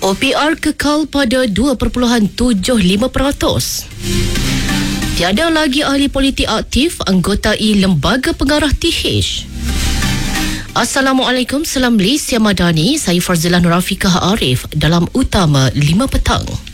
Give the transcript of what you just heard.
OPR kekal pada 2.75%. Tiada lagi ahli politik aktif anggotai Lembaga Pengarah TH. Assalamualaikum, salam Malaysia Madani. Saya Farzilah Nur Afiqah Arif dalam Utama 5 Petang.